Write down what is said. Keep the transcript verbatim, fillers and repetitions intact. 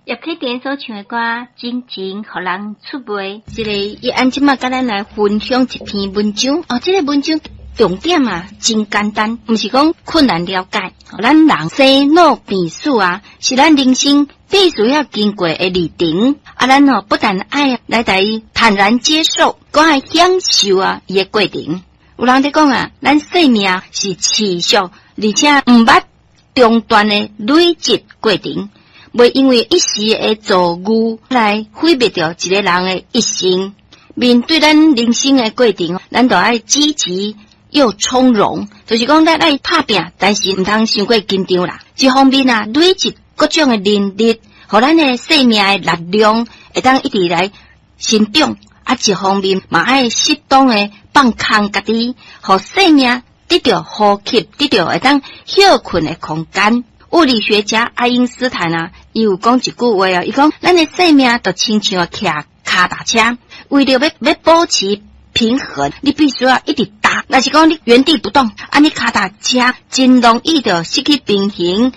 叶启田所唱的歌，真情互人触袂。这个伊按即马甲咱来分享一篇文章哦，这个文章重点啊真简单，毋是讲困难了解。咱人生老病死啊，是咱人生必须要经过的历程。啊，咱哦不但爱来台坦然接受，搁爱享受啊伊的过程。有人在讲啊，咱生命是持续而且毋捌中断的累积过程。袂因为一时的遭遇来毁灭掉一个人的一生。面对咱人生的过程，咱就爱积极又从容，就是讲咱爱拍拼，但是毋通伤过紧张啦。一方面啊，累积各种的能力，互咱的生命的力量会当一直来成长。啊，一方面嘛爱适当的放空家己，互生命得到呼吸，得到会当休困的空间。物理学家爱因斯坦啊，伊有讲一句话啊，伊讲咱的生命就亲像骑脚踏车，为了要要保持平衡，你必须要一直踏。若是讲你原地不动，啊，你脚踏车真容易就失去平衡，